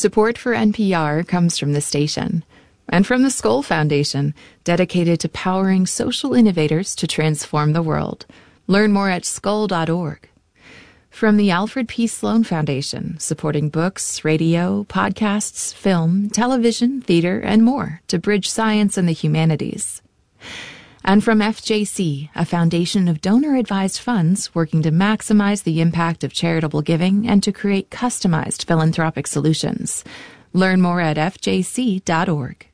Support for NPR comes from the station and from the Skoll Foundation, dedicated to powering social innovators to transform the world. Learn more at skoll.org. From the Alfred P. Sloan Foundation, supporting books, radio, podcasts, film, television, theater, and more to bridge science and the humanities. And from FJC, a foundation of donor-advised funds working to maximize the impact of charitable giving and to create customized philanthropic solutions. Learn more at fjc.org.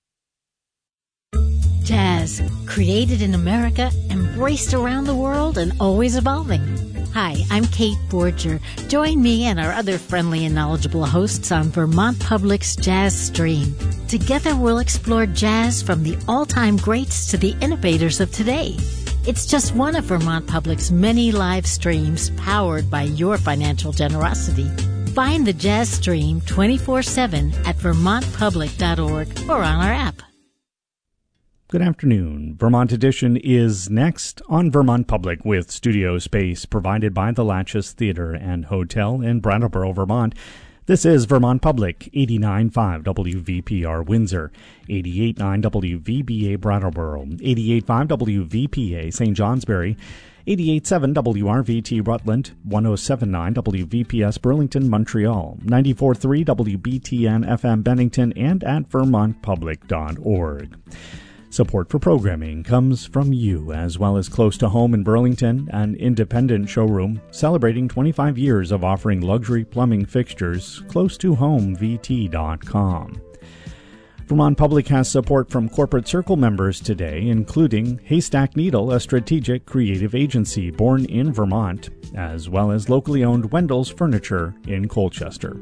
Jazz, created in America, embraced around the world, and always evolving. Hi, I'm Kate Borger. Join me and our other friendly and knowledgeable hosts on Vermont Public's Jazz Stream. Together we'll explore jazz from the all-time greats to the innovators of today. It's just one of Vermont Public's many live streams powered by your financial generosity. Find the Jazz Stream 24/7 at vermontpublic.org or on our app. Good afternoon. Vermont Edition is next on Vermont Public, with studio space provided by the Latches Theater and Hotel in Brattleboro, Vermont. This is Vermont Public, 89.5 WVPR Windsor, 88.9 WVBA Brattleboro, 88.5 WVPA St. Johnsbury, 88.7 WRVT Rutland, 107.9 WVPS Burlington, Montreal, 94.3 WBTN FM Bennington, and at vermontpublic.org. Support for programming comes from you, as well as Close to Home in Burlington, an independent showroom celebrating 25 years of offering luxury plumbing fixtures. ClosetoHomeVT.com. Vermont Public has support from Corporate Circle members today, including Haystack Needle, a strategic creative agency born in Vermont, as well as locally owned Wendell's Furniture in Colchester.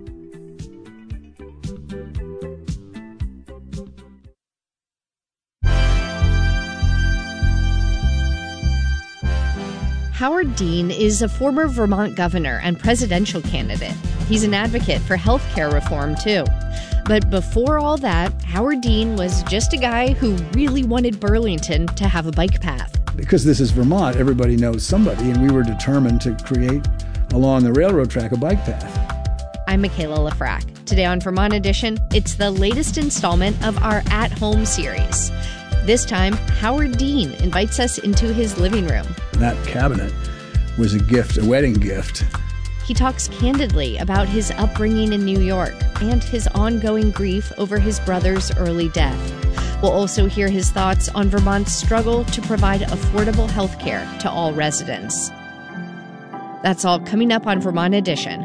Howard Dean is a former Vermont governor and presidential candidate. He's an advocate for health care reform, too. But before all that, Howard Dean was just a guy who really wanted Burlington to have a bike path. Because this is Vermont, everybody knows somebody, and we were determined to create along the railroad track a bike path. I'm Michaela Lafrac. Today on Vermont Edition, it's the latest installment of our At Home series. This time, Howard Dean invites us into his living room. That cabinet was a gift, a wedding gift. He talks candidly about his upbringing in New York and his ongoing grief over his brother's early death. We'll also hear his thoughts on Vermont's struggle to provide affordable health care to all residents. That's all coming up on Vermont Edition.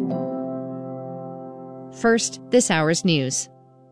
First, this hour's news.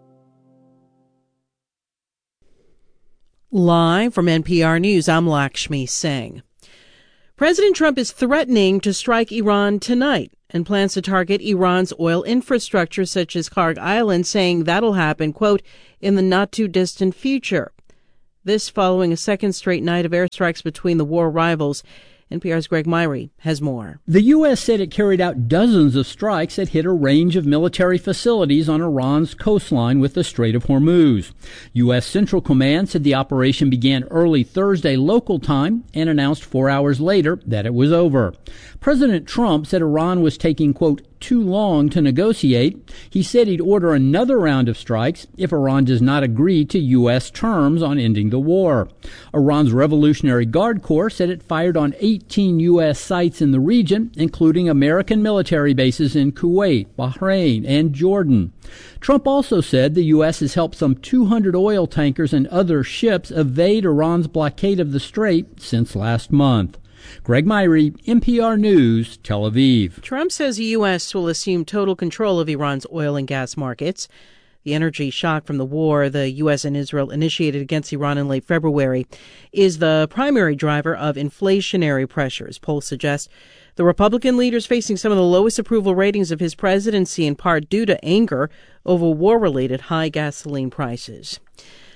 Live from NPR News, I'm Lakshmi Singh. President Trump is threatening to strike Iran tonight and plans to target Iran's oil infrastructure such as Kharg Island, saying that'll happen, quote, in the not-too-distant future. This following a second straight night of airstrikes between the war rivals. NPR's Greg Myrie has more. The U.S. said it carried out dozens of strikes that hit a range of military facilities on Iran's coastline with the Strait of Hormuz. U.S. Central Command said the operation began early Thursday local time and announced 4 hours later that it was over. President Trump said Iran was taking, quote, too long to negotiate. He said he'd order another round of strikes if Iran does not agree to U.S. terms on ending the war. Iran's Revolutionary Guard Corps said it fired on 18 U.S. sites in the region, including American military bases in Kuwait, Bahrain, and Jordan. Trump also said the U.S. has helped some 200 oil tankers and other ships evade Iran's blockade of the strait since last month. Greg Myrie, NPR News, Tel Aviv. Trump says the U.S. will assume total control of Iran's oil and gas markets. The energy shock from the war the U.S. and Israel initiated against Iran in late February is the primary driver of inflationary pressures. Polls suggest the Republican leader is facing some of the lowest approval ratings of his presidency, in part due to anger over war-related high gasoline prices.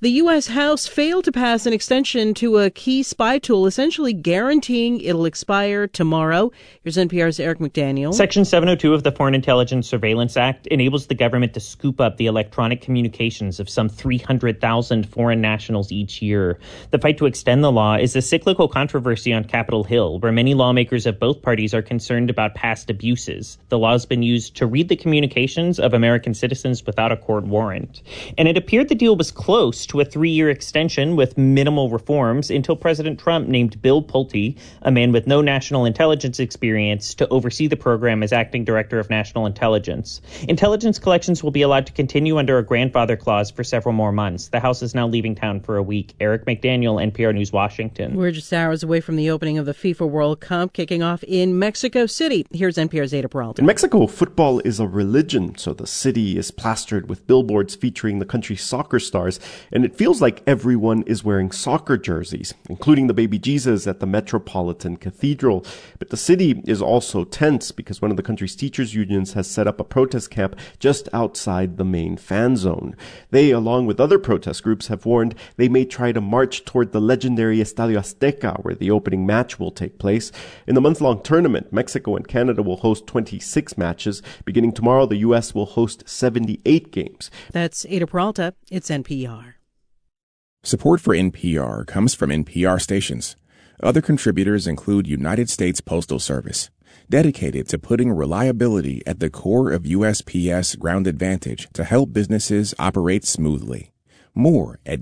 The U.S. House failed to pass an extension to a key spy tool, essentially guaranteeing it'll expire tomorrow. Here's NPR's Eric McDaniel. Section 702 of the Foreign Intelligence Surveillance Act enables the government to scoop up the electronic communications of some 300,000 foreign nationals each year. The fight to extend the law is a cyclical controversy on Capitol Hill, where many lawmakers of both parties are concerned about past abuses. The law has been used to read the communications of American citizens without a court warrant. And it appeared the deal was close to a 3-year extension with minimal reforms until President Trump named Bill Pulte, a man with no national intelligence experience, to oversee the program as acting director of national intelligence. Intelligence collections will be allowed to continue under a grandfather clause for several more months. The House is now leaving town for a week. Eric McDaniel, NPR News, Washington. We're just hours away from the opening of the FIFA World Cup, kicking off in Mexico City. Here's NPR's Ada Peralta. In Mexico, football is a religion, so the city is plastered with billboards featuring the country's soccer stars, and it feels like everyone is wearing soccer jerseys, including the baby Jesus at the Metropolitan Cathedral. But the city is also tense because one of the country's teachers' unions has set up a protest camp just outside the main fan zone. They, along with other protest groups, have warned they may try to march toward the legendary Estadio Azteca, where the opening match will take place. In the month-long tournament, Mexico and Canada will host 26 matches. Beginning tomorrow, the U.S. will host 78 games. That's Ada Peralta. It's NPR. Support for NPR comes from NPR stations. Other contributors include United States Postal Service, dedicated to putting reliability at the core of USPS Ground Advantage to help businesses operate smoothly. More at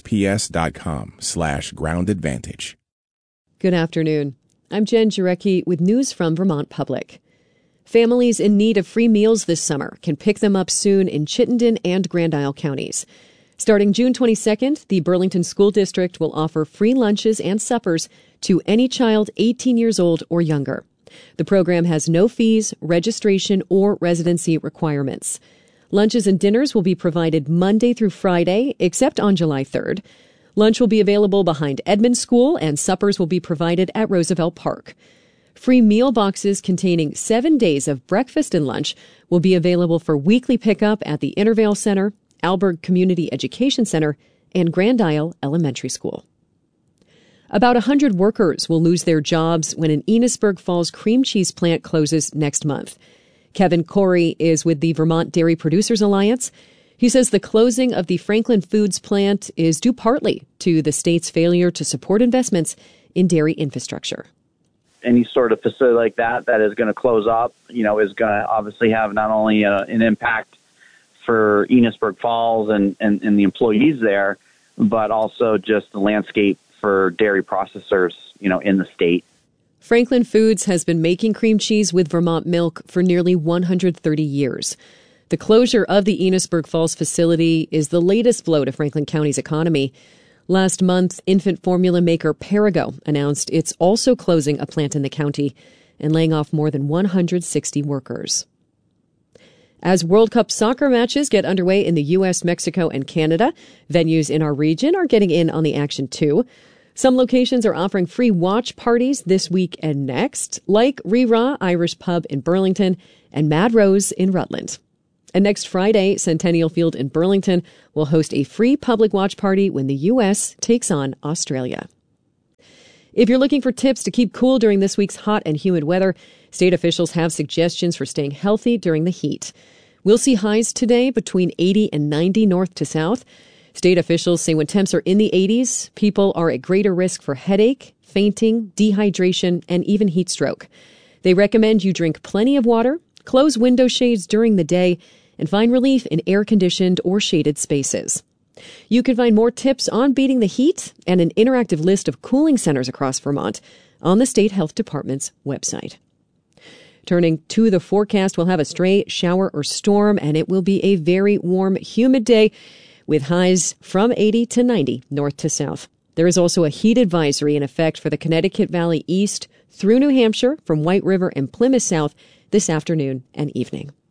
USPS.com/Ground Advantage. Good afternoon. I'm Jen Jarecki with news from Vermont Public. Families in need of free meals this summer can pick them up soon in Chittenden and Grand Isle counties. Starting June 22nd, the Burlington School District will offer free lunches and suppers to any child 18 years old or younger. The program has no fees, registration, or residency requirements. Lunches and dinners will be provided Monday through Friday, except on July 3rd. Lunch will be available behind Edmond School, and suppers will be provided at Roosevelt Park. Free meal boxes containing 7 days of breakfast and lunch will be available for weekly pickup at the Intervale Center, Alberg Community Education Center, and Grand Isle Elementary School. About 100 workers will lose their jobs when an Enosburg Falls cream cheese plant closes next month. Kevin Corey is with the Vermont Dairy Producers Alliance. He says the closing of the Franklin Foods plant is due partly to the state's failure to support investments in dairy infrastructure. Any sort of facility like that is going to close up, is going to obviously have not only an impact for Enosburg Falls and the employees there, but also just the landscape for dairy processors, in the state. Franklin Foods has been making cream cheese with Vermont milk for nearly 130 years. The closure of the Enosburg Falls facility is the latest blow to Franklin County's economy. Last month, infant formula maker Perrigo announced it's also closing a plant in the county and laying off more than 160 workers. As World Cup soccer matches get underway in the U.S., Mexico, and Canada, venues in our region are getting in on the action too. Some locations are offering free watch parties this week and next, like Rira Irish Pub in Burlington and Mad Rose in Rutland. And next Friday, Centennial Field in Burlington will host a free public watch party when the U.S. takes on Australia. If you're looking for tips to keep cool during this week's hot and humid weather, state officials have suggestions for staying healthy during the heat. We'll see highs today between 80 and 90 north to south. State officials say when temps are in the 80s, people are at greater risk for headache, fainting, dehydration, and even heat stroke. They recommend you drink plenty of water, close window shades during the day, and find relief in air-conditioned or shaded spaces. You can find more tips on beating the heat and an interactive list of cooling centers across Vermont on the State Health Department's website. Turning to the forecast, we'll have a stray shower or storm, and it will be a very warm, humid day with highs from 80 to 90 north to south. There is also a heat advisory in effect for the Connecticut Valley east through New Hampshire from White River and Plymouth south this afternoon and evening.